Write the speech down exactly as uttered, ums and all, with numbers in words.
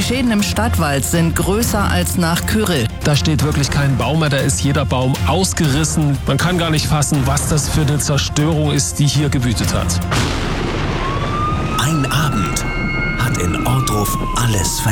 Schäden im Stadtwald sind größer als nach Kyrill. Da steht wirklich kein Baum mehr, da ist jeder Baum ausgerissen. Man kann gar nicht fassen, was das für eine Zerstörung ist, die hier gewütet hat. Ein Abend hat in Ohrdruf alles verändert.